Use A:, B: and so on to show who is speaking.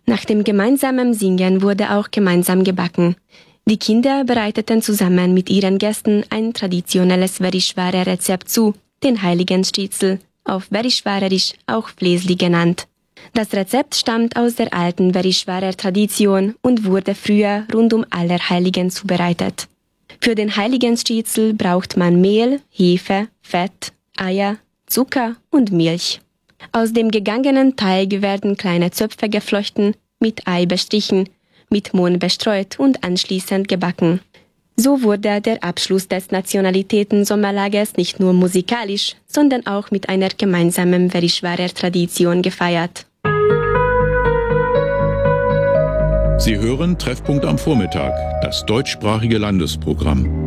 A: Nach dem gemeinsamen Singen wurde auch gemeinsam gebacken. Die Kinder bereiteten zusammen mit ihren Gästen ein traditionelles Verișoare-Rezept zu, den Heiligenstitzel, auf Verișoarerisch auch Fläsli genannt. Das Rezept stammt aus der alten Verișoare-Tradition und wurde früher rund um Allerheiligen zubereitet. Für den Heiligenstitzel braucht man Mehl, Hefe, Fett, Eier, Zucker und Milch. Aus dem gegangenen Teig werden kleine Zöpfe geflochten, mit Ei bestrichen, mit Mohn bestreut und anschließend gebacken. So wurde der Abschluss des Nationalitäten-Sommerlagers nicht nur musikalisch, sondern auch mit einer gemeinsamen Verișoare-Tradition gefeiert.
B: Sie hören Treffpunkt am Vormittag, das deutschsprachige Landesprogramm.